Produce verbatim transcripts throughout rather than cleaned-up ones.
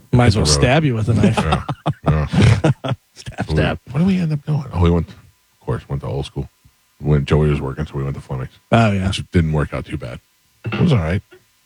Might as well stab you with a knife. Yeah. Yeah. Stab, So stab. we, what did we end up doing? Oh, we went, of course, went to old school. When Joey was working, so we went to Fleming's. Oh, yeah. Which didn't work out too bad. It was all right.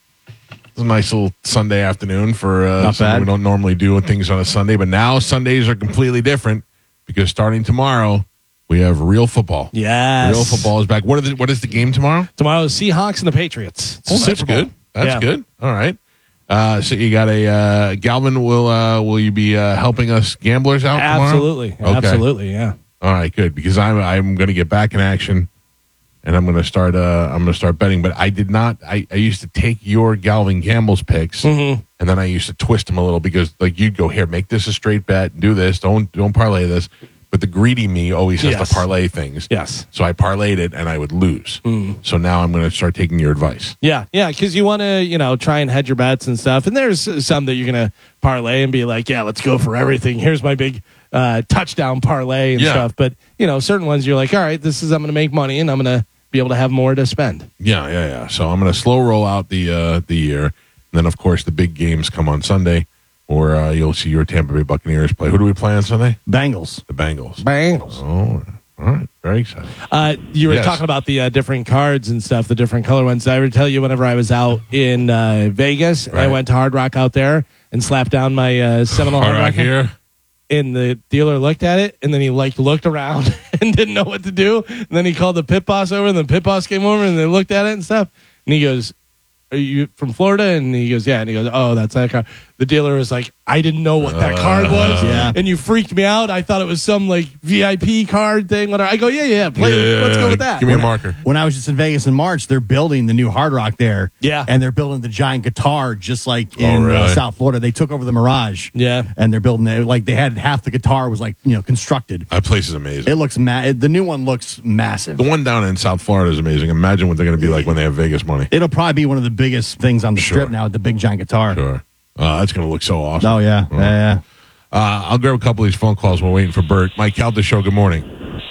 It was a nice little Sunday afternoon for uh, Not something bad. we don't normally do things on a Sunday. But now Sundays are completely different because starting tomorrow, we have real football. Yes. Real football is back. What, are the, what is the game tomorrow? Tomorrow is Seahawks and the Patriots. It's Oh, a that's Super Bowl. good. That's Yeah. good. All right. Uh, so you got a uh, Galvin. Will uh, will you be uh, helping us gamblers out tomorrow? Absolutely. Okay. Absolutely, yeah. All right, good, because I'm I'm going to get back in action, and I'm going to start uh I'm going to start betting. But I did not. I, I used to take your Galvin Campbell's picks, Mm-hmm. and then I used to twist them a little because like you'd go here, make this a straight bet, do this, don't don't parlay this. But the greedy me always has Yes. to parlay things. Yes. So I parlayed it, and I would lose. So now I'm going to start taking your advice. Yeah, yeah, because you want to, you know, try and hedge your bets and stuff. And there's some that you're going to parlay and be like, yeah, let's go for everything. Here's my big uh, touchdown parlay and Yeah. stuff. But, you know, certain ones you're like, all right, this is, I'm going to make money and I'm going to be able to have more to spend. Yeah, yeah, yeah. So I'm going to slow roll out the uh, the year, and then of course the big games come on Sunday, or uh, you'll see your Tampa Bay Buccaneers play. Who do we play on Sunday? Bengals. The Bengals. Bengals. Oh, all right, very exciting. Uh, you were Yes. talking about the uh, different cards and stuff, the different color ones. I would tell you whenever I was out in uh, Vegas, Right. I went to Hard Rock out there and slapped down my uh, Seminole All Hard right, Rock here. And the dealer looked at it, and then he like looked around and didn't know what to do. And then he called the pit boss over, and the pit boss came over, and they looked at it and stuff. And he goes, "Are you from Florida?" And he goes, "Yeah." And he goes, "Oh, that's that card." The dealer was like, "I didn't know what that card was, Yeah. and you freaked me out. I thought it was some like V I P card thing." Whatever. I go, "Yeah, yeah, play. Yeah, Let's go with that." Give me a marker. When I was just in Vegas in March, they're building the new Hard Rock there. Yeah. And they're building the giant guitar just like Oh, in really? uh, South Florida. They took over the Mirage. Yeah. And they're building it. Like they had half the guitar was like, you know, constructed. That place is amazing. It looks ma- The new one looks massive. The one down in South Florida is amazing. Imagine what they're going to be like when they have Vegas money. It'll probably be one of the biggest things on the Sure. strip now with the big giant guitar. Sure. Uh, that's going to look so awesome. Oh, yeah. Yeah, yeah. Uh, I'll grab a couple of these phone calls while waiting for Bert. Mike Calda Show, good morning.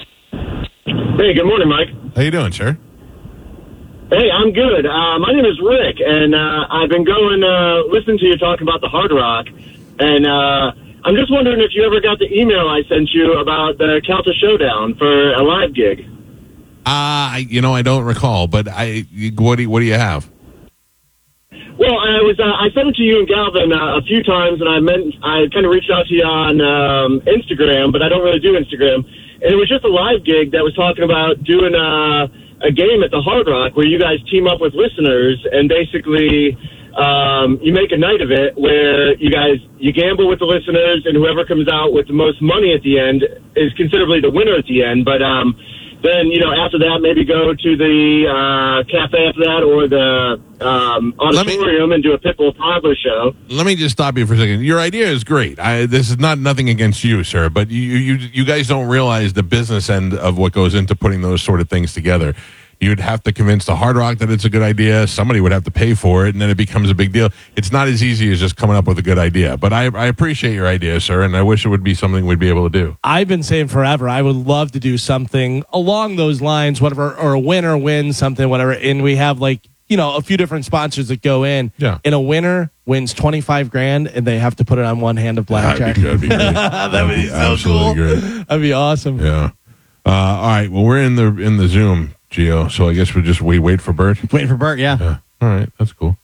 Hey, good morning, Mike. How you doing, sir? Hey, I'm good. Uh, my name is Rick, and uh, I've been going uh, listening to you talk about the Hard Rock, and uh, I'm just wondering if you ever got the email I sent you about the Calta Showdown for a live gig. Uh, I, you know, I don't recall, but I. What do you, what do you have? Well, I was uh, I sent it to you and Galvin uh, a few times, and I meant I kind of reached out to you on um, Instagram, but I don't really do Instagram. And it was just a live gig that was talking about doing a, a game at the Hard Rock where you guys team up with listeners, and basically um, you make a night of it where you guys you gamble with the listeners, and whoever comes out with the most money at the end is considerably the winner at the end. But um, then, you know, after that, maybe go to the uh, cafe after that or the um, auditorium me, and do a Pitbull toddler show. Let me just stop you for a second. Your idea is great. I, this is not nothing against you, sir, but you, you you guys don't realize the business end of what goes into putting those sort of things together. You'd have to convince the Hard Rock that it's a good idea. Somebody would have to pay for it, and then it becomes a big deal. It's not as easy as just coming up with a good idea. But I, I appreciate your idea, sir, and I wish it would be something we'd be able to do. I've been saying forever, I would love to do something along those lines, whatever, or a winner wins something, whatever. And we have like, you know, a few different sponsors that go in. Yeah. And a winner wins twenty-five grand and they have to put it on one hand of blackjack. That'd be, that'd be great. That'd be so absolutely cool. great. That'd be awesome. Yeah. Uh, all right. Well, we're in the in the Zoom, Gio. So I guess we just we wait for Bert. Waiting for Bert, yeah. Yeah. All right. That's cool.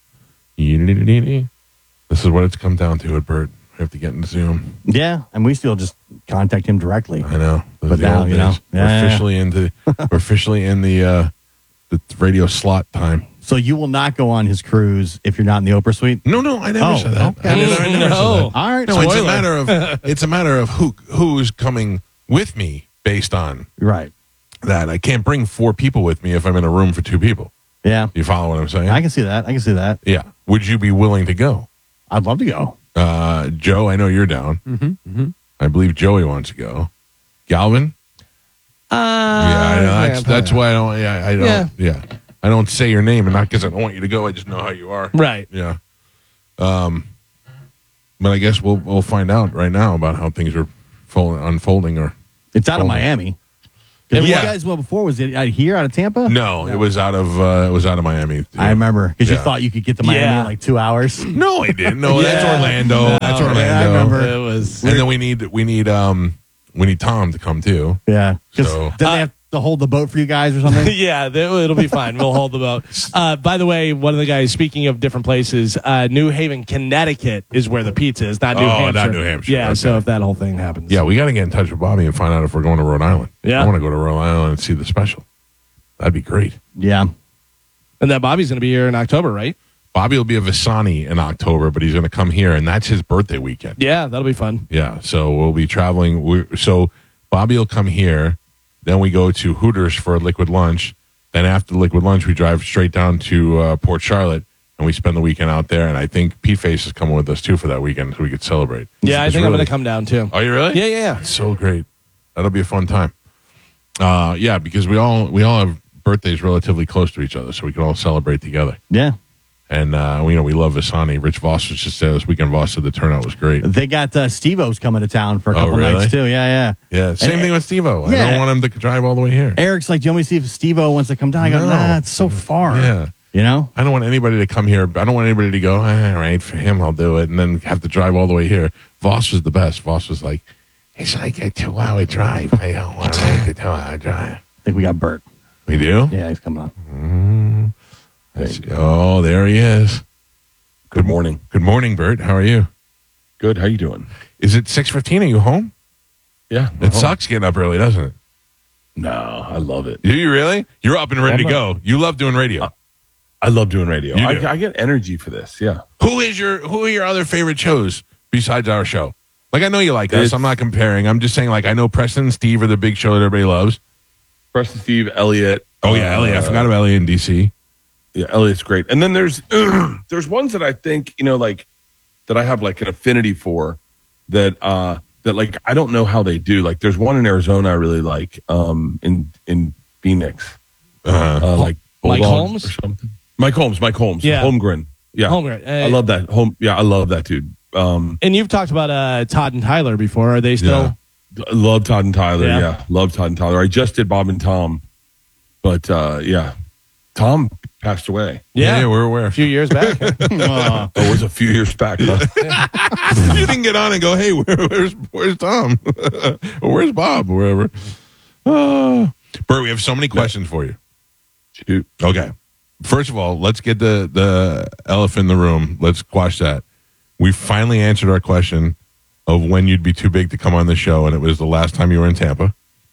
This is what it's come down to at Bert. We have to get in the Zoom. Yeah, and we still just contact him directly. I know. Those are But the now, old you know. days. Yeah, we're yeah, officially into we're officially in the uh, the radio slot time. So you will not go on his cruise if you're not in the Oprah suite? No, no, I never Oh, said that. okay. I never, I never No. said that. All right. No, it's a spoiler. matter of it's a matter of who who's coming with me based on Right. that. I can't bring four people with me if I'm in a room for two people. Yeah. You follow what I'm saying? I can see that. I can see that. yeah. Would you be willing to go? I'd love to go. Uh, Joe, I know you're down. Mm-hmm. Mm-hmm. I believe Joey wants to go. Galvin? Uh, yeah, I know. That's, that's why I don't. Yeah, I don't. Yeah. Yeah. I don't say your name, and not because I don't want you to go. I just know how you are. Right. Yeah. Um. But I guess we'll we'll find out right now about how things are fold, unfolding. Or It's out of Oh. Miami. 'Cause Yeah. You guys, well, before was it out here, out of Tampa? No, it was out of uh, it was out of Miami. I remember because Yeah. you thought you could get to Miami Yeah. in like two hours. No, I didn't. No, that's Yeah. Orlando. That's No, Orlando. yeah, I remember. It was. And then we need we need um we need Tom to come too. Yeah, because So- then they have to hold the boat for you guys or something. Yeah, they- it'll be fine. We'll hold the boat. Uh, by the way, one of the guys, speaking of different places, uh, New Haven, Connecticut is where the pizza is, not New Oh, Hampshire. not New Hampshire. Yeah, Okay. so if that whole thing happens. Yeah, we got to get in touch with Bobby and find out if we're going to Rhode Island. Yeah. I want to go to Rhode Island and see the special. That'd be great. Yeah, And that Bobby's going to be here in October, right? Bobby will be a Visani in October, but he's going to come here, and that's his birthday weekend. Yeah, that'll be fun. Yeah, so we'll be traveling. we so Bobby will come here. Then we go to Hooters for a liquid lunch. Then after the liquid lunch, we drive straight down to uh, Port Charlotte, and we spend the weekend out there. And I think Pete Face is coming with us, too, for that weekend, so we could celebrate. Yeah, I It's think I'm really- going to come down too. Oh, you really? Yeah, yeah, yeah. It's so great. That'll be a fun time. Uh, yeah, because we all we all have birthdays relatively close to each other, so we can all celebrate together. yeah. And uh, you know, we love Visani. Rich Voss was just there this weekend. Voss said the turnout was great. They got uh, Steve-O's coming to town for a Oh, couple really? nights too. Yeah, yeah. Yeah, same And- thing with Steve-O. I Yeah. don't want him to drive all the way here. Eric's like, do you want me to see if Steve-O wants to come down? I go, No. nah, it's so far. Yeah. You know? I don't want anybody to come here. I don't want anybody to go, all right, for him, I'll do it, and then have to drive all the way here. Voss was the best. Voss was like, it's like a two-hour drive. I don't want to make a two-hour drive. I think we got Bert. We do? Yeah, he's coming on. That's- oh, there he is. Good morning. Good morning, Bert. How are you? Good. How you doing? Is it six fifteen? Are you home? Yeah. It sucks getting up early, doesn't it? No, I love it. Do you really? You're up and ready to I'm go. You love doing radio. I love doing radio. You do. I, I get energy for this. Yeah. Who is your Who are your other favorite shows besides our show? Like, I know you like us. It's- I'm not comparing. I'm just saying, like, I know Preston and Steve are the big show that everybody loves. Preston, Steve, Elliot. Oh, yeah, Elliot. I uh, forgot about Elliot in D C. Yeah, Elliot's great. And then there's there's ones that I think, you know, like that I have like an affinity for that uh that like I don't know how they do. Like there's one in Arizona I really like, um in in Phoenix. Uh, Uh like Mike Bulldogs Holmes? or something. Mike Holmes, Mike Holmes. Yeah. Holmgren. Yeah. Holmgren. Uh, I love that. Home yeah, I love that dude. Um And you've talked about uh, Todd and Tyler before. Are they still? Yeah. I love Todd and Tyler. Yeah. Yeah. Love Todd and Tyler. I just did Bob and Tom. But uh yeah. Tom passed away. yeah, yeah, we're aware. A few years back. Oh, it was a few years back. Huh? You didn't get on and go, hey, where, where's where's Tom? Or where's Bob? Or wherever. Uh, Bert, we have so many questions for you. Shoot. Okay. First of all, let's get the, the elephant in the room. Let's squash that. We finally answered our question of when you'd be too big to come on the show, and it was the last time you were in Tampa.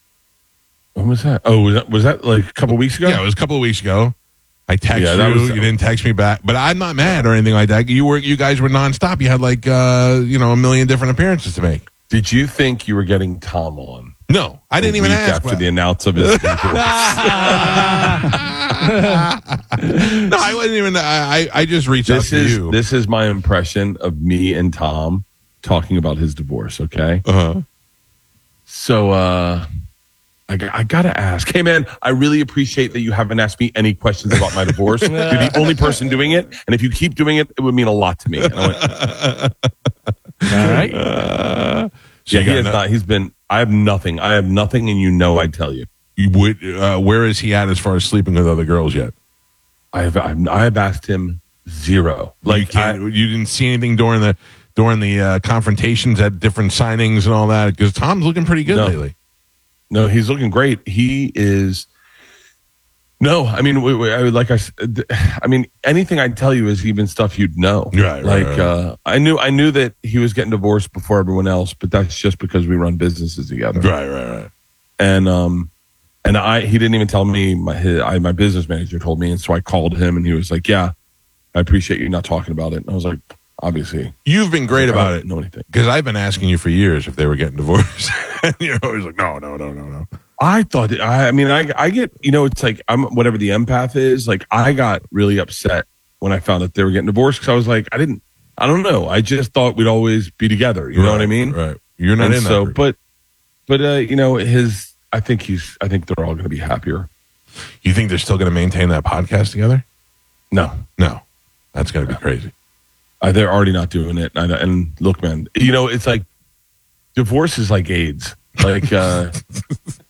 When was that? Oh, was that was that like a couple weeks ago? Yeah, it was a couple of weeks ago. I texted Yeah, that you. was- you didn't text me back, but I'm not mad or anything like that. You were, you guys were nonstop. You had like, uh, you know, a million different appearances to make. Did you think you were getting Tom on? No, I didn't a even week ask. after the announce of his divorce? No, I wasn't even. I I, I just reached This out to is you. this is my impression of me and Tom talking about his divorce. Okay, uh-huh. so uh, I, got- I gotta ask. Hey, man, I really appreciate that you haven't asked me any questions about my divorce. You're the only person doing it, and if you keep doing it, it would mean a lot to me. And I went, All right. Uh, so yeah, you he got has no- not. He's been. I have nothing. I have nothing, and you know, I'd tell you. you would. Uh, where is he at as far as sleeping with other girls yet? I have. I've, I have asked him zero. you, Like I, can't- you didn't see anything during the during the uh, confrontations at different signings and all that, because Tom's looking pretty good No. lately. No, he's looking great. He is. No, I mean, we, we, I would like I. s- I mean, anything I'd tell you is even stuff you'd know. Right, right, Like right. Uh, I knew, I knew that he was getting divorced before everyone else, but that's just because we run businesses together. Right, right, right. And um, and I, he didn't even tell me. My his, I, my business manager told me, and so I called him, and he was like, "Yeah, I appreciate you not talking about it." And I was like, "Obviously, You've been great I about don't it. know anything." Because I've been asking you for years if they were getting divorced. And you're always like, no, no, no, no, no. I thought, I, I mean, I, I get, you know, it's like, I'm whatever the empath is. Like, I got really upset when I found that they were getting divorced because I was like, I didn't, I don't know. I just thought we'd always be together. You know what I mean? Right. You're not And in so, that. group. but, but, uh, you know, his, I think he's, I think they're all going to be happier. You think they're still going to maintain that podcast together? No, No. That's going to be crazy. uh, they're already not doing it. And, and look, man, you know, it's like divorce is like AIDS. Like, uh,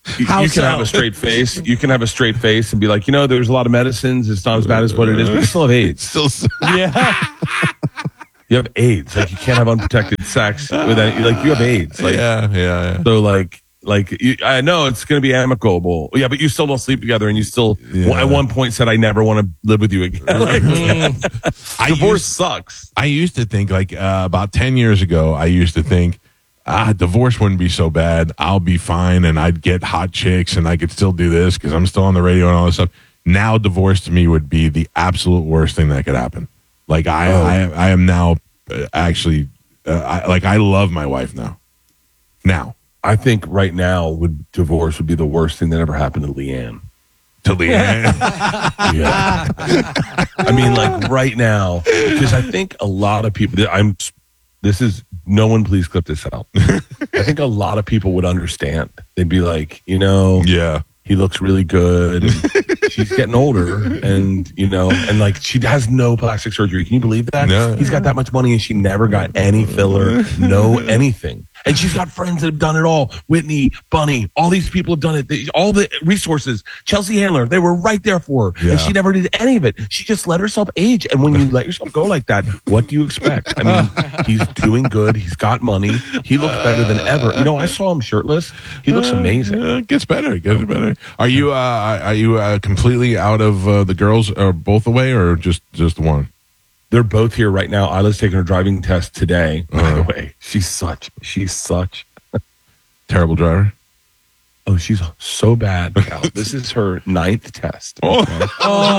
You, How you can so? have a straight face. You can have a straight face and be like, you know, there's a lot of medicines. It's not as bad as what it is, but you still have AIDS. Still, Yeah. You have AIDS. Like you can't have unprotected sex with any. Like you have AIDS. Like yeah, yeah, yeah. so. Like like you, I know it's going to be amicable. Yeah, but you still don't sleep together, and you still Yeah. at one point said, "I never want to live with you again." Like, I divorce used, sucks. I used to think like uh, about ten years ago. I used to think. Ah, divorce wouldn't be so bad. I'll be fine, and I'd get hot chicks, and I could still do this because I'm still on the radio and all this stuff. Now, divorce to me would be the absolute worst thing that could happen. Like I, Oh. I, I am now uh, actually, uh, I, like I love my wife now. Now, I think right now would divorce would be the worst thing that ever happened to Leanne. to Leanne, Yeah. I mean, like right now, because I think a lot of people. I'm. This is no one. Please clip this out. I think a lot of people would understand. They'd be like, you know, yeah, he looks really good. And she's getting older, and you know, and like she has no plastic surgery. Can you believe that? No. He's got that much money, and she never got any filler, no anything. And she's got friends that have done it all. Whitney, Bunny, all these people have done it. They, all the resources. Chelsea Handler, they were right there for her, Yeah. and she never did any of it. She just let herself age. And when you let yourself go like that, what do you expect? I mean, he's doing good. He's got money. He looks better than ever. You know, I saw him shirtless. He looks amazing. Uh, it gets better. It gets better. Are you uh, are you uh, completely out of uh, the girls, or both away, or just just one? They're both here right now. Isla's taking her driving test today. By the Uh-huh. way, she's such, she's such. Terrible driver. Oh, she's so bad, Cal. This is her ninth test. Oh. okay?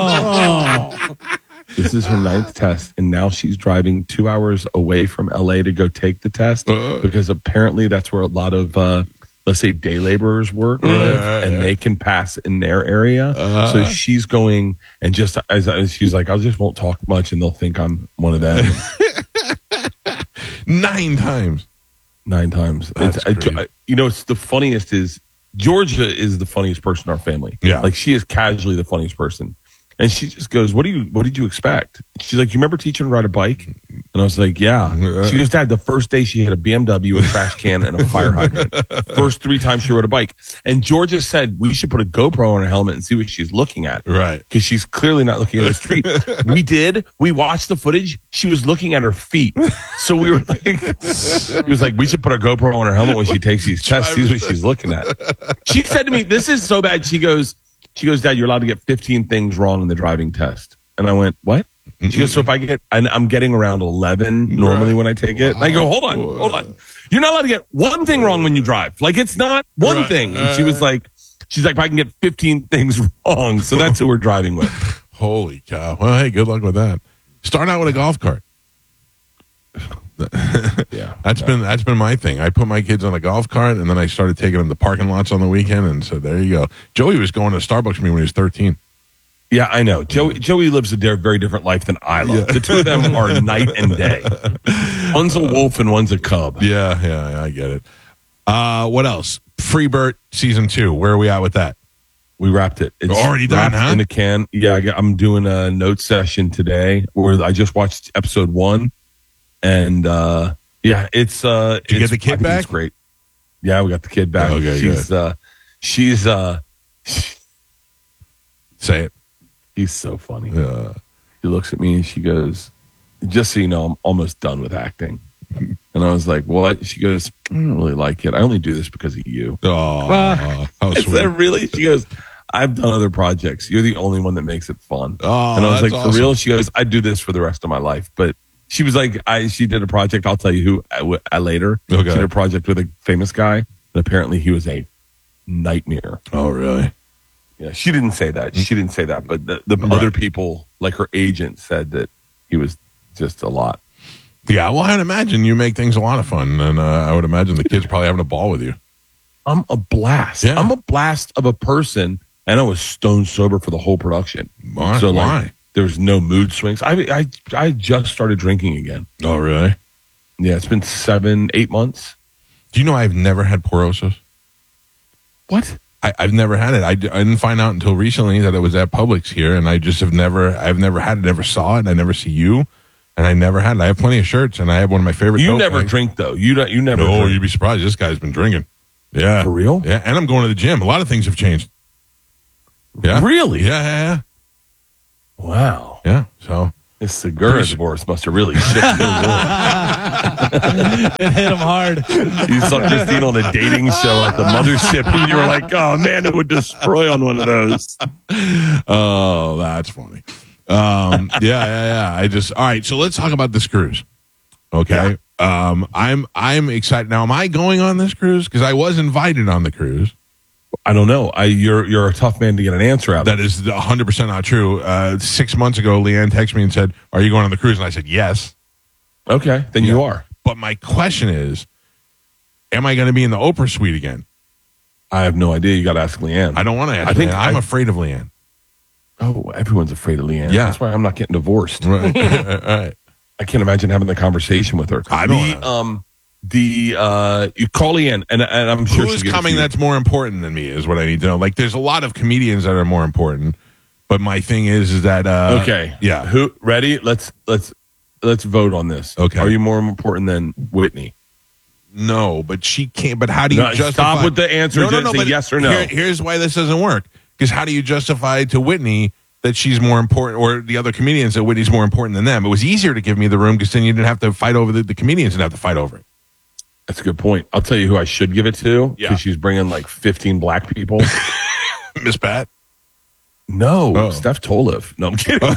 Oh. This is her ninth test, and now she's driving two hours away from L A to go take the test Uh. because apparently that's where a lot of, uh, let's say, day laborers work, Yeah, live, yeah, and yeah. they can pass in their area. Uh. So she's going, and just as, as she's like, I just won't talk much, and they'll think I'm one of them. Nine times. Nine times. That's It's- I- crazy. I- you know, it's the funniest is Georgia is the funniest person in our family. Yeah. Like she is casually the funniest person. And she just goes, what do you, what did you expect? She's like, you remember teaching her to ride a bike? And I was like, yeah. She goes, Dad, the first day she hit a B M W, a trash can, and a fire hydrant. First three times she rode a bike. And Georgia said, we should put a GoPro on her helmet and see what she's looking at. Right. Because she's clearly not looking at the street. We did. We watched the footage. She was looking at her feet. So we were like, he was like, we should put a GoPro on her helmet when she takes these tests, sees what she's looking at. She said to me, this is so bad. She goes, she goes, Dad, you're allowed to get fifteen things wrong in the driving test. And I went, what? She goes, so if I get, and I'm getting around eleven normally when I take it. And I go, hold on, hold on. You're not allowed to get one thing wrong when you drive. Like it's not one Right. thing. And she was like, she's like, I can get fifteen things wrong. So that's who we're driving with. Holy cow. Well, hey, good luck with that. Start out with a golf cart. Yeah. That's been that's been my thing. I put my kids on a golf cart, and then I started taking them to parking lots on the weekend, and so there you go. Joey was going to Starbucks with me when he was thirteen. Yeah, I know. Joey, Joey lives a de- very different life than I love. The two of them are night and day. One's a wolf and one's a cub. Yeah, yeah, I get it. Uh, what else? Freebird season two. Where are we at with that? We wrapped it. It's Already done, wrapped huh? in a can. Yeah, I got, I'm doing a note session today where I just watched episode one, and uh, yeah, it's. Uh, Did you it's, get the kid I think back? It's great. Yeah, we got the kid back. Okay, she's uh, she's uh, Say it. he's so funny. Uh, She looks at me and she goes, just so you know, I'm almost done with acting. And I was like, what? She goes, I don't really like it. I only do this because of you. oh, how I sweet. said, really? She goes, I've done other projects. You're the only one that makes it fun. Oh, and I was that's like, awesome. for real? She goes, I do this for the rest of my life. But she was like, I she did a project. I'll tell you who I, I later. Okay. She did a project with a famous guy. And apparently he was a nightmare. Oh, really? Yeah, she didn't say that. She didn't say that. But the, the Right. other people, like her agent, said that he was just a lot. Yeah, well, I'd imagine you make things a lot of fun, and uh, I would imagine the kids probably having a ball with you. I'm a blast. Yeah. I'm a blast of a person, and I was stone sober for the whole production. Why? So like, Why? there's no mood swings. I I I just started drinking again. Oh, really? Yeah, it's been seven, eight months. Do you know I've never had porosos? What? I, I've never had it. I, d- I didn't find out until recently that it was at Publix here, and I just have never. I've never had it. Never saw it. I never see you, and I never had it. I have plenty of shirts, and I have one of my favorite. You tote never bags. drink though. You don't. You never. No, drink. you'd be surprised. This guy's been drinking. Yeah. For real? Yeah, and I'm going to the gym. A lot of things have changed. Yeah. Really? Yeah, yeah, Wow. yeah. Yeah, so. This Segura divorce must have really shifted your world. It hit him hard. You saw Christine on a dating show at the mothership, and you were like, "Oh man, it would destroy on one of those." Oh, that's funny. Um, yeah, yeah, yeah. I just all right. So let's talk about this cruise. Okay. Um, I'm I'm excited now. Am I going on this cruise? Because I was invited on the cruise. I don't know. I you're you're a tough man to get an answer out of. That is one hundred percent not true. Uh, six months ago, Leanne texted me and said, "Are you going on the cruise?" And I said, "Yes." Okay, then you are. But my question is, am I going to be in the Oprah suite again? I have no idea. You got to ask Leanne. I don't want to ask I think Leanne. I'm I- afraid of Leanne. Oh, everyone's afraid of Leanne. Yeah. That's why I'm not getting divorced. Right. All right. I can't imagine having the conversation with her. I don't The, know. um, the uh, you call Leanne, and and I'm sure Who's she'll give it coming to you. that's more important than me is what I need to know. Like, there's a lot of comedians that are more important, but my thing is, is that uh, Okay. yeah. Who ready? Let's let's let's vote on this. Okay. Are you more important than Whitney? No, but she can't. But how do you No, justify? stop with the answer. No, no, Just no. say but yes or no. here- here's why this doesn't work. Because how do you justify to Whitney that she's more important, or the other comedians that Whitney's more important than them? It was easier to give me the room because then you didn't have to fight over the, the comedians didn't have to fight over it. That's a good point. I'll tell you who I should give it to. Yeah. Because she's bringing like fifteen black people. Miss Pat. No, Oh. Steph Tolev. No, I'm kidding.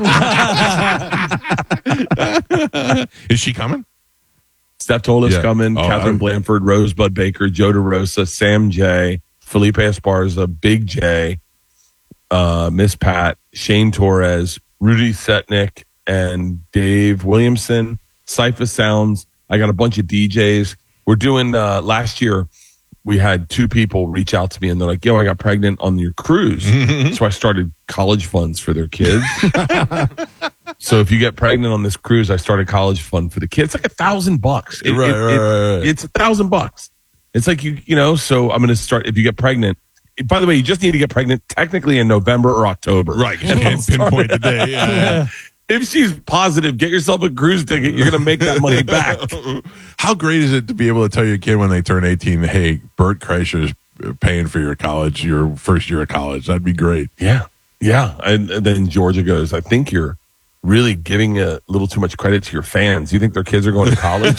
Is she coming? Steph Tolev's Yeah. coming. Oh, Catherine I- Blanford, Rosebud Baker, Joe DeRosa, Sam J, Felipe Esparza, Big J, uh, Miss Pat, Shane Torres, Rudy Setnick, and Dave Williamson. Cypher Sounds. I got a bunch of D Js. We're doing uh, last year. We had two people reach out to me and they're like, "Yo, I got pregnant on your cruise." So I started college funds for their kids. So if you get pregnant on this cruise, I started college fund for the kids. It's like a thousand bucks. It- Right, it- right, it- right, right. It's a thousand bucks. It's like you, you know. So I'm going to start. If you get pregnant, by the way, you just need to get pregnant technically in November or October. Right. You And can't I'll start pinpoint the it. day. Yeah, yeah. If she's positive, get yourself a cruise ticket. You're going to make that money back. How great is it to be able to tell your kid when they turn eighteen, hey, Bert Kreischer's paying for your college, your first year of college? That'd be great. Yeah. Yeah. And, and then Georgia goes, "I think you're really giving a little too much credit to your fans. You think their kids are going to college?"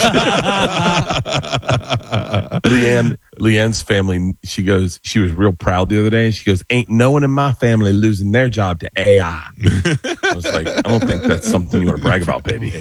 Leanne, Leanne's family, she goes, she was real proud the other day. And she goes, "Ain't no one in my family losing their job to A I." I was like, I don't think that's something you want to brag about, baby.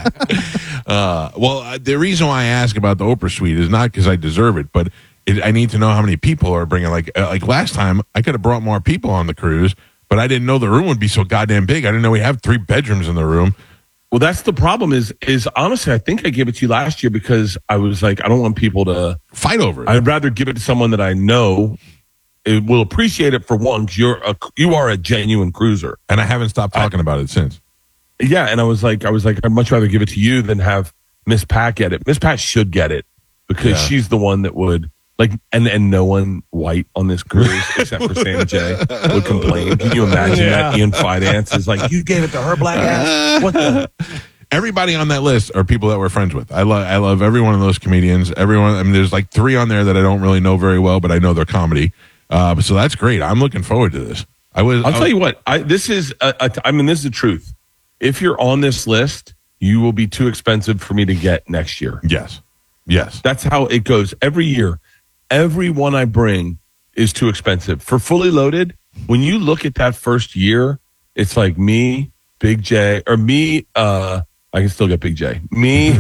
Uh, well, uh, the reason why I ask about the Oprah suite is not because I deserve it, but it, I need to know how many people are bringing. Like, uh, like last time, I could have brought more people on the cruise, but I didn't know the room would be so goddamn big. I didn't know we have three bedrooms in the room. Well, that's the problem is, is honestly, I think I gave it to you last year because I was like, I don't want people to Fight over it. I'd rather give it to someone that I know it will appreciate it for one. 'Cause you're a, you are a genuine cruiser. and I haven't stopped talking about it since. Yeah. And I was like, I was like, I'd much rather give it to you than have Miss Pat get it. Miss Pat should get it because Yeah. she's the one that would like, and, and no one white on this cruise except for Sam J would complain. Can you imagine that? Ian Fidance is like, "You gave it to her black ass." What the? Everybody on that list are people that we're friends with. I love, I love every one of those comedians. Everyone. I mean, there's like three on there that I don't really know very well, but I know their comedy. Uh, so that's great. I'm looking forward to this. I was. I'll tell you what. I this is. A, a, I mean, this is the truth. If you're on this list, you will be too expensive for me to get next year. Yes. Yes. That's how it goes every year. Every one I bring is too expensive. For Fully Loaded, when you look at that first year, it's like me, Big J, or me, uh, I can still get Big J. Me,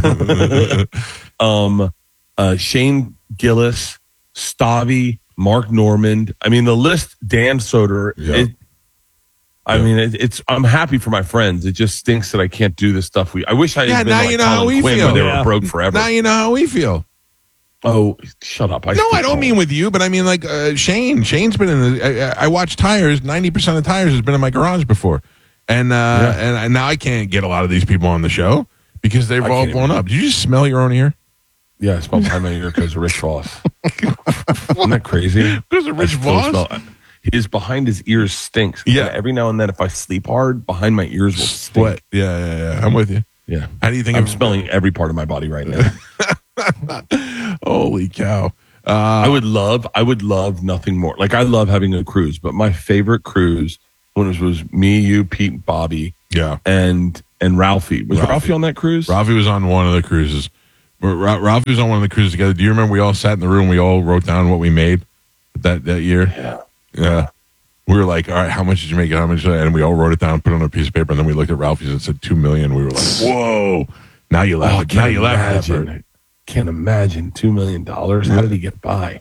um, uh, Shane Gillis, Stavi, Mark Normand. I mean, the list, Dan Soder. Yeah. It, I Yeah. mean, it, it's. I'm happy for my friends. It just stinks that I can't do the stuff we. I wish I had Yeah, been now like you know how Colin we Quinn feel. when they Yeah. were broke forever. Now you know how we feel. Oh, shut up! I No, speak I don't Colin. mean with you, but I mean like uh, Shane. Shane's been in the. I, I watch tires. Ninety percent of tires has been in my garage before, and uh, Yeah. and I- now I can't get a lot of these people on the show because they've I all can't blown even- up. Did you just smell your own ear? Yeah, I smell behind my ear because of Rich Voss. Isn't that crazy? Because of Rich I still Voss? smell- His behind his ears stinks. Yeah. And every now and then, if I sleep hard, behind my ears will stink. What? Yeah, yeah, yeah. I'm with you. Yeah. How do you think I'm of- smelling every part of my body right now. Holy cow! I would love, I would love nothing more. Like I love having a cruise, but my favorite cruise when it was me, you, Pete, Bobby, Yeah. and and Ralphie. Was Ralphie. Ralphie, on that cruise? Ralphie was on one of the cruises. Ra- Ralphie was on one of the cruises together. Do you remember we all sat in the room? We all wrote down what we made that, that year. Yeah. Yeah. We were like, all right, how much did you make? How much? And we all wrote it down, put it on a piece of paper, and then we looked at Ralphie's and it said two million. We were like, whoa. Now you laugh. Oh, at- now you laugh at that imagine. bird. Can't imagine two million dollars. How did he get by?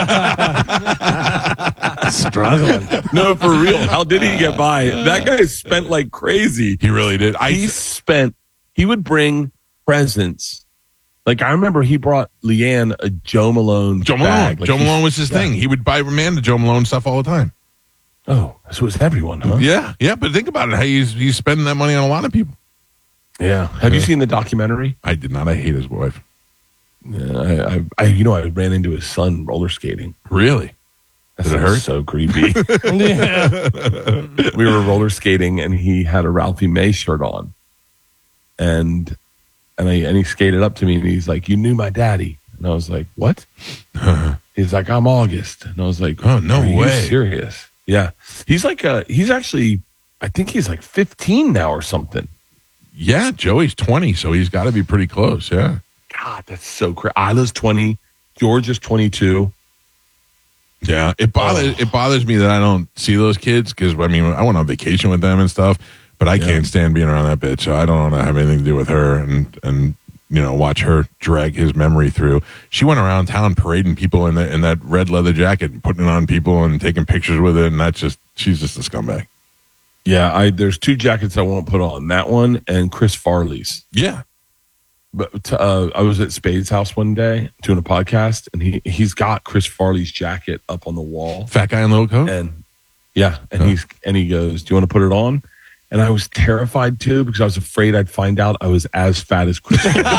Struggling. No, for real. How did he get by? That guy spent like crazy. He really did. I He spent. He would bring presents. Like I remember, he brought Leanne a Joe Malone. Joe Malone. bag. Like Joe he- Malone was his yeah. thing. He would buy Amanda Joe Malone stuff all the time. Oh, so it was everyone, huh? Yeah, yeah. But think about it. How he's he's spending that money on a lot of people. Yeah. Have you seen the documentary? I did not. I hate his wife. Yeah, I, I, I, you know, I ran into his son roller skating. Really? That Did it sounds hurt? So creepy. Yeah. We were roller skating, and he had a Ralphie May shirt on, and and I and he skated up to me, and he's like, "You knew my daddy," and I was like, "What?" He's like, "I'm August," and I was like, Oh, no "Are you way." serious?" Yeah, he's like, uh, he's actually, I think he's like fifteen now or something. Yeah, Joey's twenty, so he's got to be pretty close. Yeah. God, that's so crazy. Isla's twenty, George is twenty-two. Yeah, it bothers Oh. it bothers me that I don't see those kids because I mean I went on vacation with them and stuff, but I Yeah. can't stand being around that bitch. So I don't want to have anything to do with her and and you know watch her drag his memory through. She went around town parading people in that in that red leather jacket and putting it on people and taking pictures with it, and that's just she's just a scumbag. Yeah, I there's two jackets I won't put on. That one and Chris Farley's. Yeah, But uh, I was at Spade's house one day doing a podcast, and he he's got Chris Farley's jacket up on the wall, fat guy in little coat. and yeah, and Huh. he's and he goes, "Do you want to put it on?" And I was terrified too because I was afraid I'd find out I was as fat as Chris. Farley.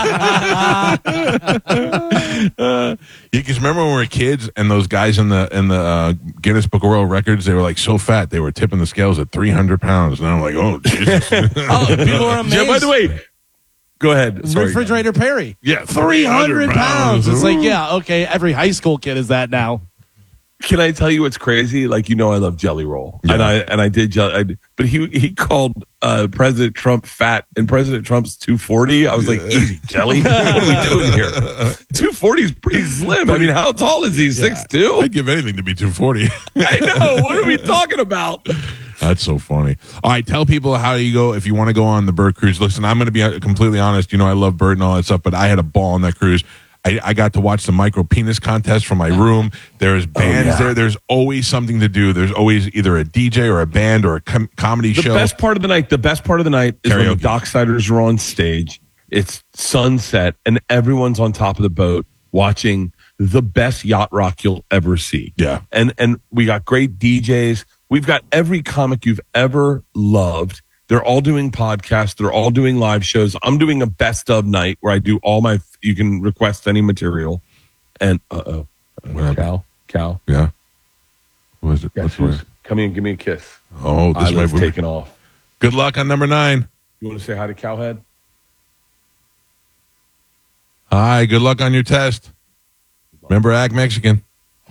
Uh, yeah, because remember when we were kids and those guys in the in the uh, Guinness Book of World Records, they were like so fat they were tipping the scales at three hundred pounds, and I'm like, oh Jesus. Oh, people are amazed. Yeah, by the way, go ahead. Sorry. Refrigerator Perry. Yeah, three hundred pounds. It's like, yeah, okay, every high school kid is that now. Can I tell you what's crazy? Like, you know, I love Jelly Roll, Yeah. and I and I did, jelly, I did but he he called uh, President Trump fat, and President Trump's two forty. I was like, easy, Jelly. What are we doing here? two forty is pretty slim. I mean, how tall is he? six two? I'd give anything to be two forty. I know. What are we talking about? That's so funny. All right, tell people how you go if you want to go on the Bird cruise. Listen, I'm going to be completely honest. You know, I love Bird and all that stuff, but I had a ball on that cruise. I, I got to watch the micro penis contest from my room. There's bands yeah. there. There's always something to do. There's always either a D J or a band or a com- comedy The show. best part of the night, the best part of the night is when Karaoke. the Docksiders are on stage. It's sunset, and everyone's on top of the boat watching the best yacht rock you'll ever see. Yeah. And and we got great D Js. We've got every comic you've ever loved. They're all doing podcasts. They're all doing live shows. I'm doing a best of night where I do all my, you can request any material. And, uh-oh. What happened? Cal, Cal. Yeah. What is it? Guess What's who's the- come here and give me a kiss. Oh, this Isla's might be. taking off. Good luck on number nine. You want to say hi to Cowhead? Hi, good luck on your test. Remember, act Mexican.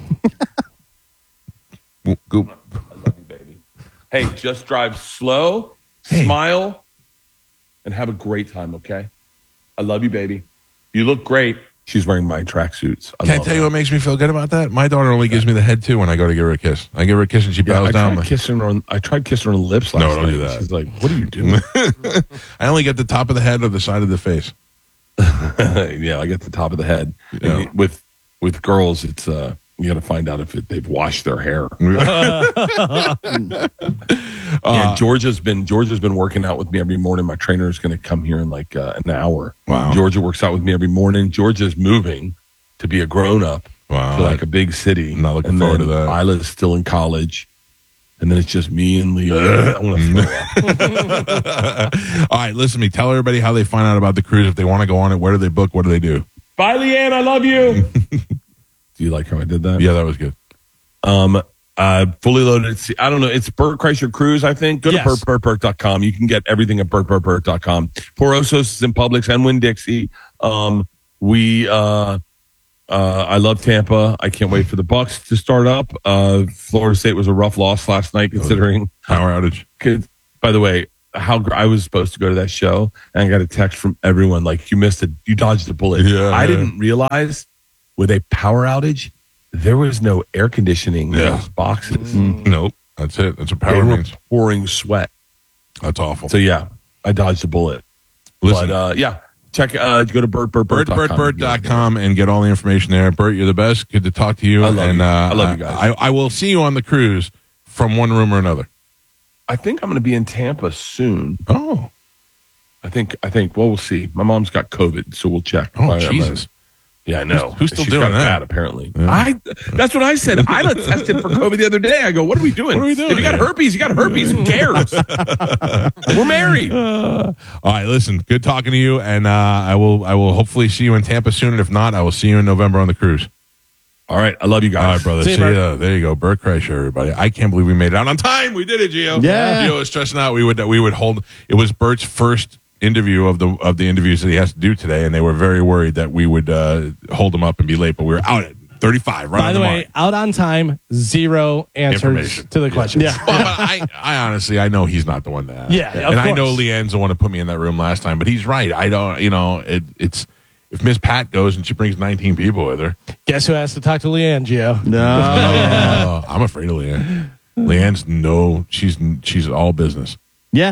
Go- I love you, baby. Hey, just drive slow, smile, and have a great time, okay? I love you, baby. You look great. She's wearing my tracksuits. I Can I love tell you her. what makes me feel good about that? My daughter only gives me the head too when I go to give her a kiss. I give her a kiss and she Yeah, bows I down. tried kissing her on. I tried kissing her on the lips last No, don't night. do that. She's like, "What are you doing?" I only get the top of the head or the side of the face. Yeah, I get the top of the head. Yeah. And with with girls, it's uh, you got to find out if it, they've washed their hair. Uh, yeah, Georgia's been Georgia's been working out with me every morning. My trainer is going to come here in like uh, an hour. Wow. Georgia works out with me every morning. Georgia's moving to be a grown up Wow. to like a big city. I'm not looking and forward then to that. Isla's still in college, and then it's just me and Leo. I want to throw up. All right, listen to me. Tell everybody how they find out about the cruise. If they want to go on it, where do they book? What do they do? Bye, Leanne. I love you. Do you like how I did that? Yeah, that was good. Um, uh, fully loaded. It's- I don't know. It's Burt Kreischer Cruise, I think. Go to Yes. burt burt burt dot com. You can get everything at burt burt burt dot com. Porosos is in Publix and Winn-Dixie. Um, we, uh, Uh, I love Tampa. I can't wait for the Bucks to start up. Uh, Florida State was a rough loss last night, considering Power outage. Cause, by the way, how gr- I was supposed to go to that show, and I got a text from everyone like, "You missed it. You dodged a bullet." Yeah. I didn't realize with a power outage, there was no air conditioning in Yeah. those boxes. Nope. That's it. That's what They power were means. pouring sweat. That's awful. So yeah, I dodged a bullet. Listen, But uh, yeah, check. Uh, go to bert bert Bert, Bert, Bert dot com and get all the information there. Bert, you're the best. Good to talk to you. I love and you. Uh, I love you guys. I, I will see you on the cruise from one room or another. I think I'm going to be in Tampa soon. Oh, I think. I think. Well, we'll see. My mom's got COVID, so we'll check. oh, I- I'm Jesus. gonna- yeah, I know. Who's- who's still She's doing got it that? bad, apparently, Yeah. I. That's what I said. I got tested for COVID the other day. I go, "What are we doing? What are we doing If you got here?" herpes, you got herpes. Who cares? We're married." All right, listen. Good talking to you, and uh, I will. I will hopefully see you in Tampa soon. And if not, I will see you in November on the cruise. All right, I love you guys. All right, brother. See See, you, you. Bert. There you go, Bert Kreischer, everybody. I can't believe we made it out on time. We did it, Gio. Yeah. Gio was stressing out. We would. We would hold. It was Bert's first interview of the of the interviews that he has to do today, and they were very worried that we would uh, hold him up and be late. But we were out at thirty-five. Right By on the the way, mark. out on time, zero answers Information. to the questions. Yeah. Well, but I, I honestly, I know he's not the one to ask. Yeah, of and I know course. Leanne's the one to put me in that room last time. But he's right. I don't. You know, it, it's if Miss Pat goes and she brings nineteen people with her. Guess who has to talk to Leanne, Gio? No. Oh, I'm afraid of Leanne. Leanne's no. She's she's all business. Yeah.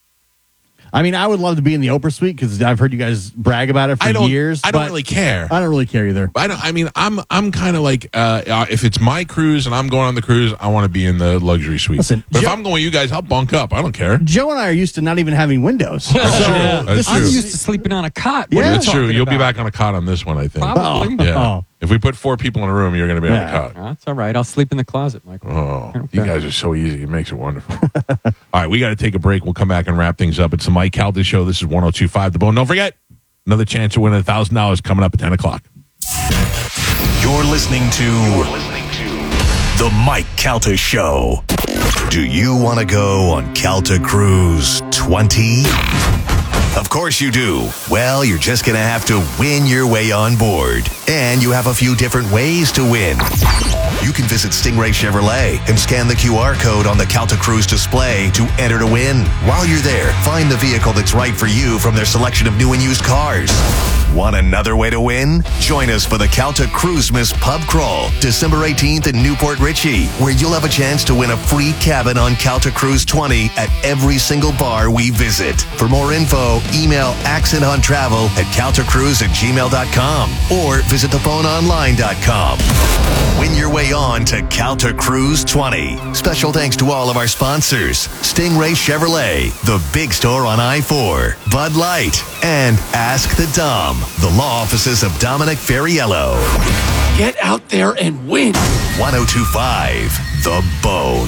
I mean, I would love to be in the Oprah suite because I've heard you guys brag about it for I don't. years. I don't but really care. I don't really care either. I don't. I mean, I'm I'm kind of like uh, uh, if it's my cruise and I'm going on the cruise, I want to be in the luxury suite. Listen, but Joe- if I'm going with you guys, I'll bunk up. I don't care. Joe and I are used to not even having windows. So That's this I'm true. is used to sleeping on a cot. What Yeah. are you That's true. talking You'll be about? back on a cot on this one, I think. Probably. Oh. Yeah. Oh. If we put four people in a room, you're going to be on Yeah. a cot. That's all right. I'll sleep in the closet, Michael. Oh, I don't you care. guys are so easy. It makes it wonderful. All right, we got to take a break. We'll come back and wrap things up. It's the Mike Calda Show. This is one oh two point five The Bone. Don't forget, another chance to win one thousand dollars coming up at ten o'clock. You're listening to The Mike Calta Show. Do you want to go on Calta Cruise twenty? Of course you do. Well, you're just going to have to win your way on board. And you have a few different ways to win. You can visit Stingray Chevrolet and scan the Q R code on the Calta Cruise display to enter to win. While you're there, find the vehicle that's right for you from their selection of new and used cars. Want another way to win? Join us for the Calta Cruisemas Pub Crawl, December eighteenth in Newport Richey, where you'll have a chance to win a free cabin on Calta Cruise twenty at every single bar we visit. For more info, email accent on travel at caltacruise at gmail dot com or visit the phone online dot com. Win your way on to Calta Cruise twenty. Special thanks to all of our sponsors: Stingray Chevrolet, The Big Store on I four, Bud Light, and Ask the Dom, the law offices of Dominic Ferriello. Get out there and win. one oh two point five The Bone.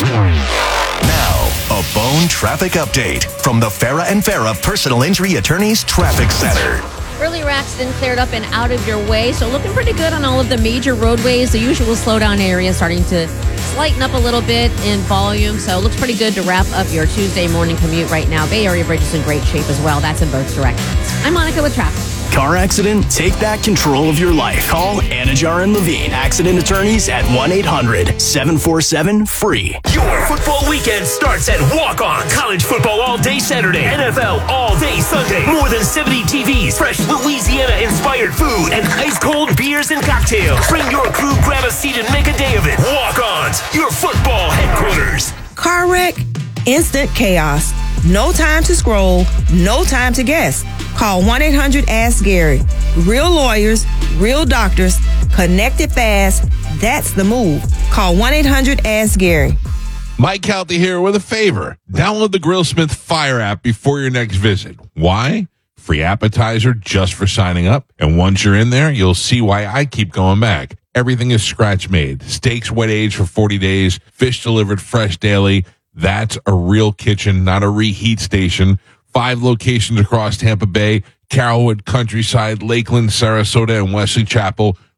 Now, a Bone traffic update from the Farah and Farah Personal Injury Attorneys Traffic Center. Earlier accident cleared up and out of your way, so looking pretty good on all of the major roadways. The usual slowdown area starting to lighten up a little bit in volume, so it looks pretty good to wrap up your Tuesday morning commute right now. Bay Area Bridge is in great shape as well. That's in both directions. I'm Monica with traffic. Car accident? Take back control of your life. Call Anajar and Levine, accident attorneys at one eight hundred seven four seven free. Your football weekend starts at Walk On. College football all day Saturday. N F L all day Sunday. More than seventy T Vs, fresh Louisiana-inspired food, and ice-cold beers and cocktails. Bring your crew, grab a seat, and make a day of it. Walk-Ons, your football headquarters. Car wreck, instant chaos. No time to scroll, no time to guess. Call one eight hundred ask Gary. Real lawyers, real doctors, connected fast. That's the move. Call one eight hundred ask Gary. Mike Calta here with a favor. Download the Grillsmith Fire app before your next visit. Why? Free appetizer just for signing up. And once you're in there, you'll see why I keep going back. Everything is scratch made. Steaks wet aged for forty days. Fish delivered fresh daily. That's a real kitchen, not a reheat station. Five locations across Tampa Bay, Carrollwood, Countryside, Lakeland, Sarasota, and Wesley Chapel.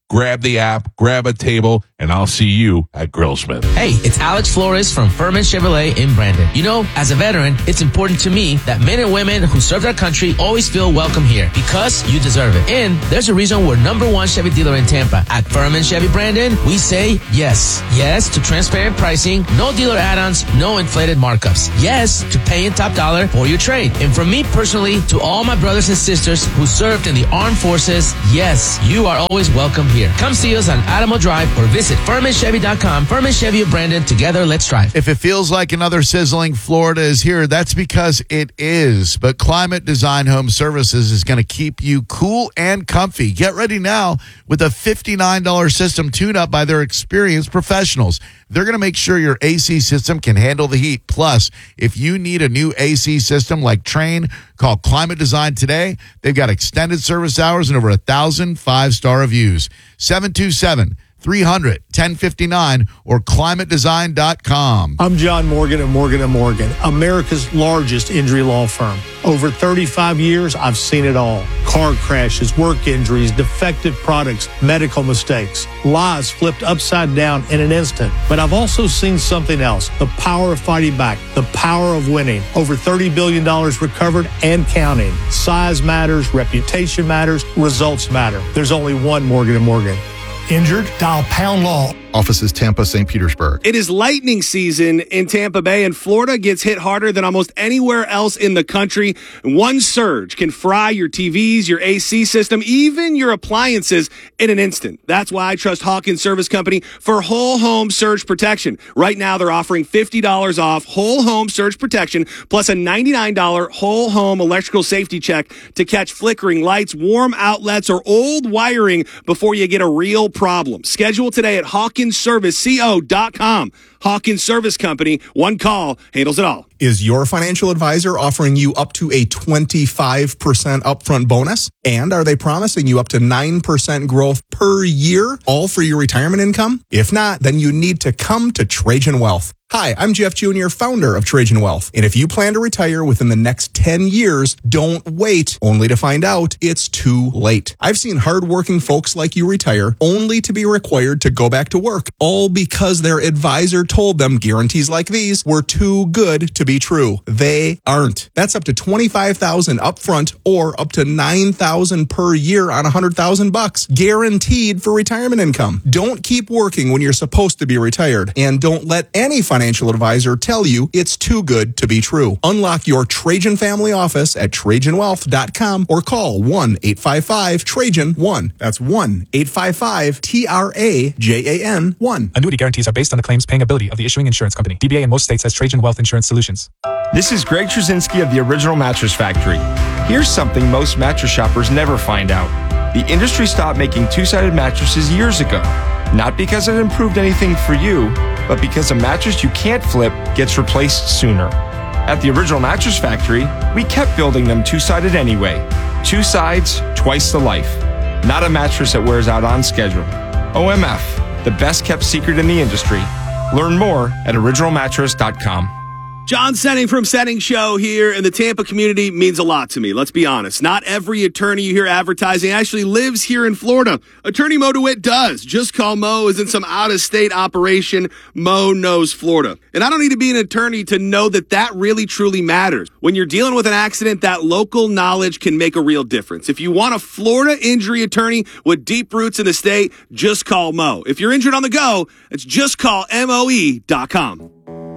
grab the app, grab a table, and I'll see you at Grillsmith. Hey, it's Alex Flores from Furman Chevrolet in Brandon. You know, as a veteran, it's important to me that men and women who served our country always feel welcome here because you deserve it. And there's a reason we're number one Chevy dealer in Tampa. At Furman Chevy Brandon, we say yes. Yes to transparent pricing, no dealer add-ons, no inflated markups. Yes to paying top dollar for your trade. And from me personally to all my brothers and sisters who served in the armed forces, yes, you are always welcome here. Come see us on Adamo Drive or visit Furman Chevy dot com. Furman Chevy of Brandon. Together, let's drive. If it feels like another sizzling Florida is here, that's because it is. But Climate Design Home Services is going to keep you cool and comfy. Get ready now with a fifty-nine dollars system tune-up by their experienced professionals. They're going to make sure your A C system can handle the heat. Plus, if you need a new A C system like Trane, call Climate Design today. They've got extended service hours and over a thousand five-star reviews. seven two seven, three hundred, ten fifty-nine or climate design dot com. I'm John Morgan at Morgan and Morgan, America's largest injury law firm. Over thirty-five years, I've seen it all. Car crashes, work injuries, defective products, medical mistakes, lives flipped upside down in an instant. But I've also seen something else, the power of fighting back, the power of winning. Over thirty billion dollars recovered and counting. Size matters, reputation matters, results matter. There's only one Morgan and Morgan. Injured? Dial pound law. Offices Tampa, Saint Petersburg. It is lightning season in Tampa Bay, and Florida gets hit harder than almost anywhere else in the country. One surge can fry your T Vs, your A C system, even your appliances in an instant. That's why I trust Hawkins Service Company for whole home surge protection. Right now, they're offering fifty dollars off whole home surge protection plus a ninety-nine dollars whole home electrical safety check to catch flickering lights, warm outlets, or old wiring before you get a real problem. Schedule today at Hawkins Service Co dot com. Hawkins Service Company. One call handles it all. Is your financial advisor offering you up to a twenty-five percent upfront bonus? And are they promising you up to nine percent growth per year, all for your retirement income? If not, then you need to come to Trajan Wealth. Hi, I'm Jeff Junior, founder of Trajan Wealth. And if you plan to retire within the next ten years, don't wait only to find out it's too late. I've seen hardworking folks like you retire only to be required to go back to work, all because their advisor told them guarantees like these were too good to be true. They aren't. That's up to twenty-five thousand dollars upfront or up to nine thousand dollars per year on one hundred thousand bucks, guaranteed for retirement income. Don't keep working when you're supposed to be retired, and don't let any financial financial advisor tell you it's too good to be true. Unlock your Trajan family office at Trajan Wealth dot com or call one eight five five Trajan one. That's one eight five five T R A J A N one. Annuity guarantees are based on the claims paying ability of the issuing insurance company. D B A in most states has Trajan Wealth Insurance Solutions. This is Greg Trzynski of the Original Mattress Factory. Here's something most mattress shoppers never find out. The industry stopped making two-sided mattresses years ago. Not because it improved anything for you, but because a mattress you can't flip gets replaced sooner. At the Original Mattress Factory, we kept building them two-sided anyway. Two sides, twice the life. Not a mattress that wears out on schedule. O M F, the best kept secret in the industry. Learn more at original mattress dot com. John Senning from Senning Show here, and the Tampa community means a lot to me. Let's be honest. Not every attorney you hear advertising actually lives here in Florida. Attorney Mo DeWitt does. Just Call Mo isn't some out-of-state operation. Mo knows Florida. And I don't need to be an attorney to know that that really, truly matters. When you're dealing with an accident, that local knowledge can make a real difference. If you want a Florida injury attorney with deep roots in the state, just call Mo. If you're injured on the go, it's just call M O E dot com.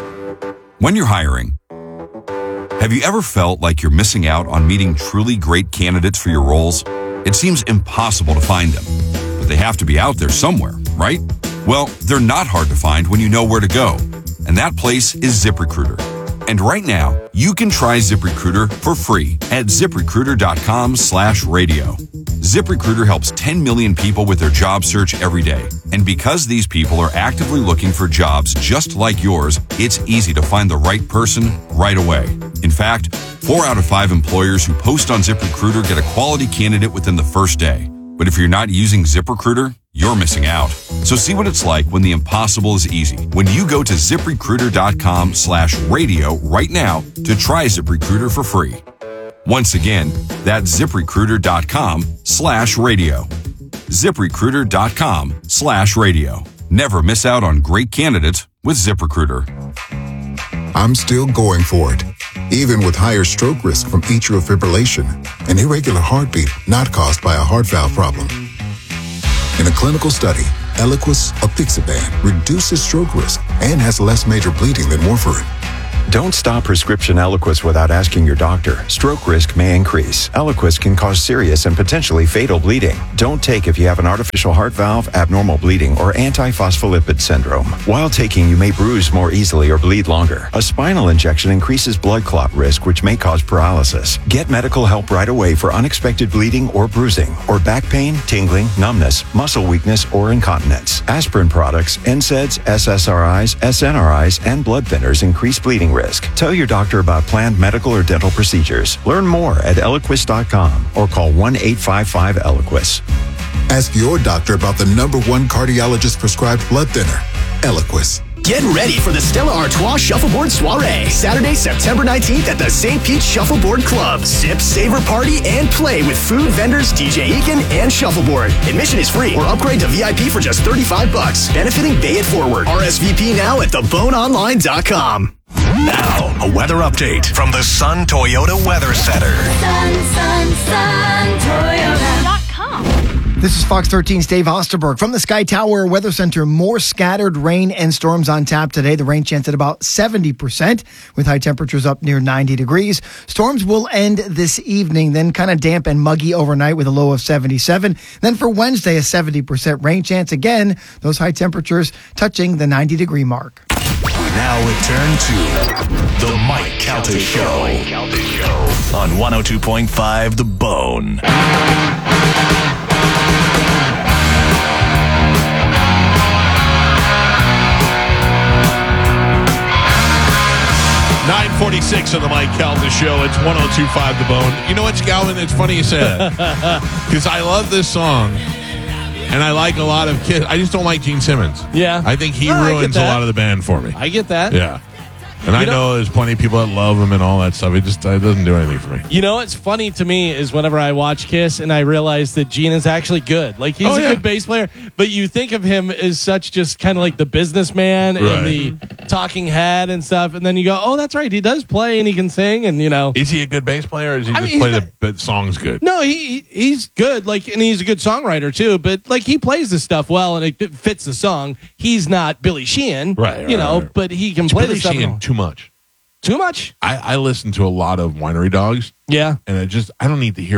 When you're hiring, have you ever felt like you're missing out on meeting truly great candidates for your roles? It seems impossible to find them, but they have to be out there somewhere, right? Well, they're not hard to find when you know where to go, and that place is ZipRecruiter. And right now, you can try ZipRecruiter for free at ZipRecruiter dot com slash radio. ZipRecruiter helps ten million people with their job search every day. And because these people are actively looking for jobs just like yours, it's easy to find the right person right away. In fact, four out of five employers who post on ZipRecruiter get a quality candidate within the first day. But if you're not using ZipRecruiter, you're missing out. So see what it's like when the impossible is easy. When you go to ZipRecruiter dot com slash radio right now to try ZipRecruiter for free. Once again, that's ZipRecruiter dot com slash radio. ZipRecruiter.com slash radio. Never miss out on great candidates with ZipRecruiter. I'm still going for it, even with higher stroke risk from atrial fibrillation, an irregular heartbeat not caused by a heart valve problem. In a clinical study, Eliquis apixaban reduces stroke risk and has less major bleeding than warfarin. Don't stop prescription Eliquis without asking your doctor. Stroke risk may increase. Eliquis can cause serious and potentially fatal bleeding. Don't take if you have an artificial heart valve, abnormal bleeding, or antiphospholipid syndrome. While taking, you may bruise more easily or bleed longer. A spinal injection increases blood clot risk, which may cause paralysis. Get medical help right away for unexpected bleeding or bruising, or back pain, tingling, numbness, muscle weakness, or incontinence. Aspirin products, N SAIDs, S S R Is, S N R Is, and blood thinners increase bleeding risk. Tell your doctor about planned medical or dental procedures. Learn more at Eliquis dot com or call one eight five five Eliquis. Ask your doctor about the number one cardiologist prescribed blood thinner, Eliquis. Get ready for the Stella Artois Shuffleboard Soiree, Saturday, September nineteenth at the Saint Pete Shuffleboard Club. Sip, savor, party, and play with food vendors, D J Eakin, and Shuffleboard. Admission is free or upgrade to V I P for just thirty-five bucks. Benefiting Bay It Forward. R S V P now at the bone online dot com. Now, a weather update from the Sun Toyota Weather Center. Sun, sun, sun, Toyota dot com. This is Fox thirteen's Dave Osterberg from the Sky Tower Weather Center. More scattered rain and storms on tap today. The rain chance at about seventy percent with high temperatures up near ninety degrees. Storms will end this evening, then kind of damp and muggy overnight with a low of seventy-seven. Then for Wednesday, a seventy percent rain chance. Again, those high temperatures touching the ninety degree mark. We now return to the Mike Calta Show on one oh two point five The Bone. nine forty-six on the Mike Calta Show. It's one oh two point five The Bone. You know what, Galvin? It's funny you say that. Because I love this song. And I like a lot of kids. I just don't like Gene Simmons. Yeah. I think he No, I get ruins a that. lot of the band for me. I get that. Yeah. And I You know- know there's plenty of people that love him and all that stuff. It just it doesn't do anything for me. You know what's funny to me is whenever I watch Kiss and I realize that Gene is actually good. Like, he's Oh, a yeah. good bass player, but you think of him as such just kind of like the businessman Right. and the talking head and stuff. And then you go, oh, that's right. He does play and he can sing and, you know. Is he a good bass player or does he I just mean, play he's the, the songs good? No, he he's good. Like, and he's a good songwriter too. But like, he plays the stuff well and it fits the song. He's not Billy Sheehan, Right, You right, know, right. but he can It's play Billy the stuff. Sheehan well. too much. Too much? I, I listen to a lot of Winery Dogs. Yeah. And it just, I don't need to hear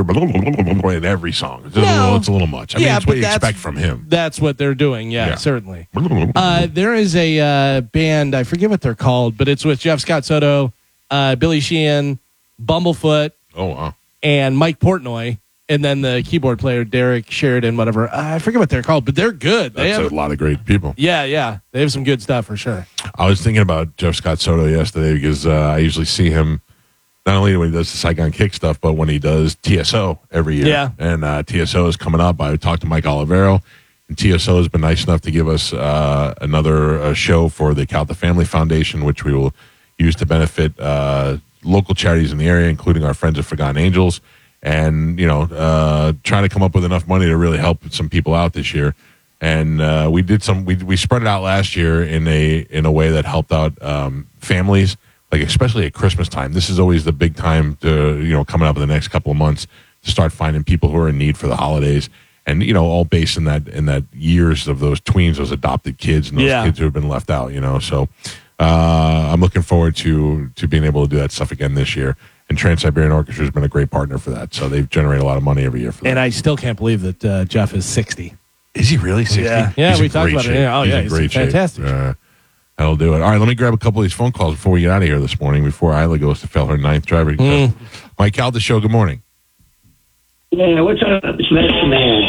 in every song. It's, just a No. little, it's a little much. I mean, Yeah, it's what but you that's- expect from him. That's what they're doing. Yeah, Yeah. certainly. Uh, there is a uh, band, I forget what they're called, but it's with Jeff Scott Soto, uh, Billy Sheehan, Bumblefoot, Oh, wow. and Mike Portnoy, and then the keyboard player, Derek Sheridan, whatever. Uh, I forget what they're called, but they're good. They That's have, a lot of great people. yeah, yeah. They have some good stuff for sure. I was thinking about Jeff Scott Soto yesterday because uh, I usually see him not only when he does the Saigon Kick stuff, but when he does T S O every year. Yeah. And uh, T S O is coming up. I talked to Mike Olivero, and T S O has been nice enough to give us uh, another uh, show for the Calta Family Foundation, which we will use to benefit uh, local charities in the area, including our friends at Forgotten Angels, and, you know, uh, trying to come up with enough money to really help some people out this year. And uh, we did some. We we spread it out last year in a in a way that helped out um, families, like especially at Christmas time. This is always the big time to you know coming up in the next couple of months to start finding people who are in need for the holidays, and you know all based in that in that years of those tweens, those adopted kids, and those Yeah. kids who have been left out. You know, so uh, I'm looking forward to to being able to do that stuff again this year. And Trans-Siberian Orchestra has been a great partner for that. So they've generated a lot of money every year for that. And I still can't believe that uh, Jeff is sixty. Is he really sixty? Yeah, yeah. He's in We talked great about shape. it. Yeah. Oh, yeah. in He's great shape. fantastic. Uh, that'll do it. All right, let me grab a couple of these phone calls before we get out of here this morning, before Isla goes to fill her ninth driver test. Mike Calta Show, good morning. Yeah, what's up? It's Medicine Man.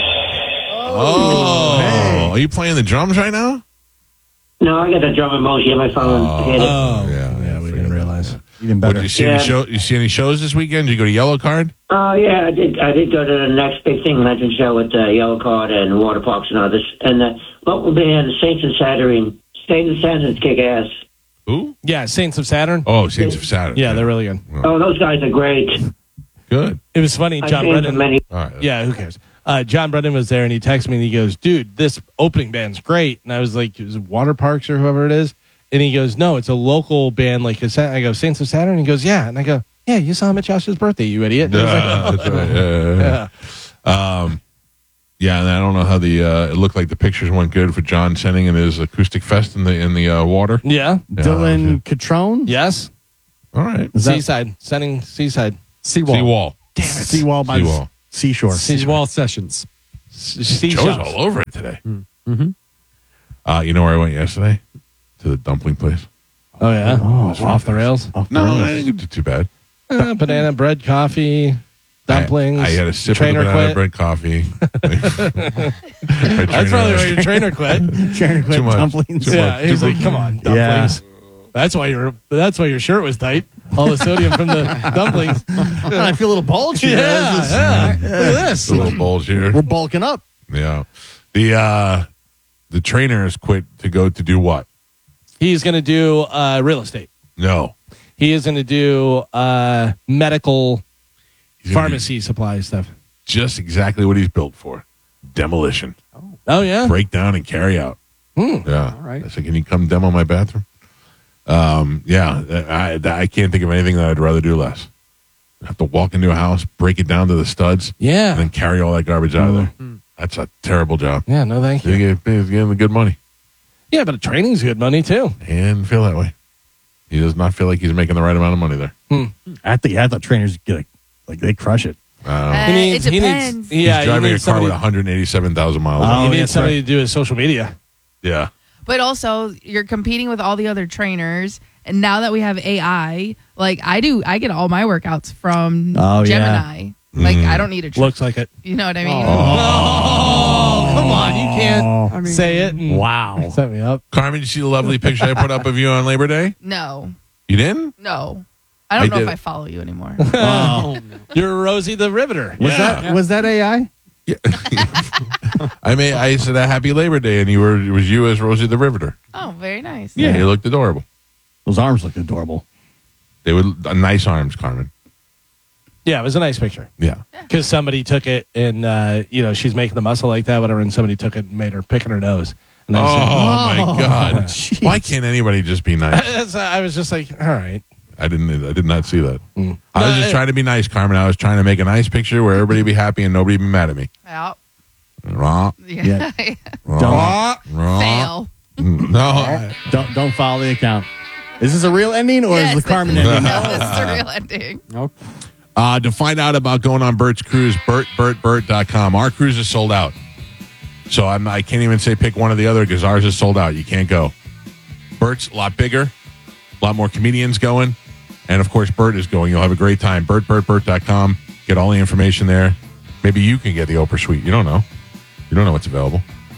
Oh, are you playing the drums right now? No, I got the drum emoji on my phone. Oh, Hit it. yeah, yeah, we didn't realize. Even What, better. did you see Yeah. any show? You see any shows this weekend? Did you go to Yellow Card? Oh yeah, I did. I did go to the next big thing, Legend Show with uh, Yellow Card and Water Parks and others. And the local band, Saints of Saturn. Saints of Saturn's kick ass. Who? Yeah, Saints of Saturn. Oh, Saints of Saturn. Yeah, they're really good. Oh, those guys are great. Good. It was funny. I've John seen Brennan. them many- All right. Yeah, who cares? uh, John Brennan was there, and he texted me, and he goes, dude, this opening band's great. And I was like, is it Water Parks or whoever it is? And he goes, no, it's a local band. Like a Sa-" I go, Saints of Saturn? And he goes, yeah. And I go, yeah, you saw him at Josh's birthday, you idiot. And I was like, Yeah, "Oh." that's right. Yeah, yeah, yeah. Um, yeah, and I don't know how the uh, it looked like the pictures went good for John Senning and his acoustic fest in the in the uh, water. Yeah. Dylan Catrone? Yes. All right. Is that- Seaside. Sending Seaside. Seawall. Seawall. Damn it. Seawall by Seawall. the seashore. Seawall Sessions. Seashells. Joe's all over it today. Mm-hmm. Uh, you know where I went yesterday? To the dumpling place. Oh, yeah. Oh, Off the rails. Off the No, rails. I didn't do too bad. Uh, banana bread, coffee, dumplings. I, I had a sip trainer of the banana quit. bread coffee. That's probably why your trainer quit. Trainer quit Too much. dumplings. Too yeah, much. he's Too like, much. come on, Yeah. dumplings. That's why your that's why your shirt was tight. All the sodium from the dumplings. I feel a little bulge here. Yeah, This is- yeah. Look at this. A little bulge here. We're bulking up. Yeah. The uh, the trainer has quit to go to do what? He's going to do uh, real estate. No. He is going to do uh, medical He's gonna pharmacy supply stuff. do just exactly what he's built for. Demolition. Oh yeah. Break down and carry out. Hmm. Yeah. All right. I said, can you come demo my bathroom? Um, yeah. I, I can't think of anything that I'd rather do less. I have to walk into a house, break it down to the studs, Yeah. and then carry all that garbage out of there. That's a terrible job. Yeah. No, thank you. You get, he's getting the good money. Yeah, but training's good money too. And feel that way. He does not feel like he's making the right amount of money there. I think I thought trainers get like, like they crush it. Uh, Uh, He needs- it he needs- depends. yeah, he's he driving a needs car somebody- with one hundred eighty-seven thousand miles. Oh, on You it. need that's somebody right. to do his social media. Yeah. But also, you're competing with all the other trainers, and now that we have A I, like I do, I get all my workouts from Oh, yeah. Gemini. Like Mm. I don't need a. Tr- Looks like it. you know what I mean? Oh, come on! You can't say it. And Wow. set me up. Carmen, did you see the lovely picture I put up of you on Labor Day? No, You didn't? no, I don't I know did. if I follow you anymore. Oh. You're Rosie the Riveter. Was Yeah. that was that A I? I made. I said a happy Labor Day, and you were. It was you as Rosie the Riveter. Oh, very nice. Yeah, you looked adorable. Those arms look adorable. They were uh, nice arms, Carmen. Yeah, it was a nice picture. Yeah. Because somebody took it and, uh, you know, she's making the muscle like that, whatever, and somebody took it and made her picking her nose. And Oh, I said, my God! Why can't anybody just be nice? That's- I was just like, all right. I didn't. I did not see that. I was No, just it- trying to be nice, Carmen. I was trying to make a nice picture where everybody be happy and nobody be mad at me. Yeah. Raw, Yeah. raw, raw. Fail. No, Don't don't follow the account. Is this a real ending or Yes, is the Carmen this is- ending? no, this is a real ending. Nope. Uh, to find out about going on Bert's cruise, bert bert bert dot com. Our cruise is sold out. So I'm, I can't even say pick one or the other because ours is sold out. You can't go. Bert's a lot bigger, a lot more comedians going. And, of course, Bert is going. You'll have a great time. bert bert bert dot com. Get all the information there. Maybe you can get the Oprah Suite. You don't know. You don't know what's available.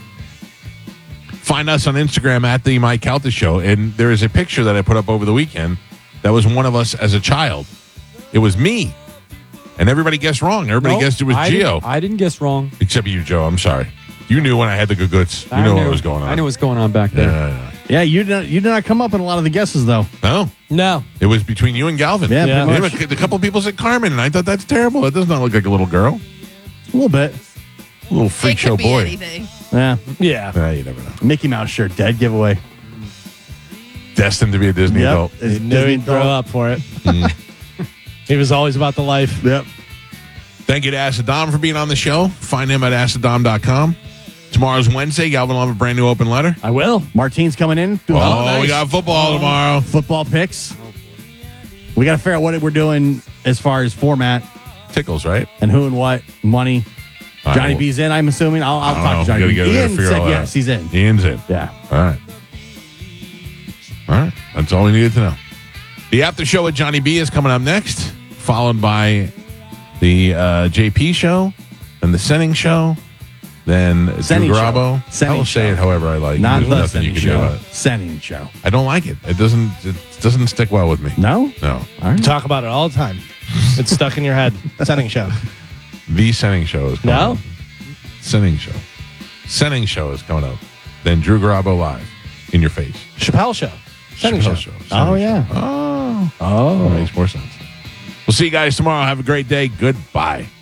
Find us on Instagram at the Mike Calta Show. And there is a picture that I put up over the weekend that was one of us as a child. It was me. And everybody guessed wrong. Everybody Nope, guessed it was I Gio. didn't- I didn't guess wrong. Except you, Joe. I'm sorry. You knew when I had the good goods. You I knew knew what was going on. I knew what was going on back there. Yeah, yeah. Yeah, you did not, you did not come up in a lot of the guesses though. No. No. It was between you and Galvin. Yeah, Yeah. pretty Yeah, much. but a couple people said Carmen, and I thought that's terrible. That does not look like a little girl. A little bit. A little freak It show could be boy. anything. Yeah. Yeah. Yeah, you never know. Mickey Mouse shirt, dead giveaway. Destined to be a Disney Yep. adult. It's He knew Disney he'd grow adult. up for it. Mm. He was always about the life. Yep. Thank you to Asadom for being on the show. Find him at asadom dot com. Tomorrow's Wednesday. Galvin will have a brand new open letter. I will. Martine's coming in. Oh, doing nice. we got football tomorrow. Football picks. We got to figure out what we're doing as far as format Tickles, right? and who and what money. All Johnny right, B's in, I'm assuming. I'll, I'll I don't talk know. to Johnny Gotta B. get there, Ian figure said all that yes, out. he's in. Ian's in. Yeah. All right. All right. That's all we needed to know. The after show with Johnny B is coming up next, followed by the uh, J P show and the Senning show. Then Senning Drew show. Grabo. Senning I'll say show. it however I like. Not There's the nothing you Senning can do show. about it. Senning show. I don't like it. It doesn't. It doesn't stick well with me. No? No. All right. Talk about it all the time. It's stuck in your head. Sending show. The Senning show is coming No? up. Senning show. Senning show is coming up. Then Drew Grabo live in your face. Chappelle show. Sending Chappelle show. show. Oh, Senning yeah. show. Oh. Oh. That makes more sense. We'll see you guys tomorrow. Have a great day. Goodbye.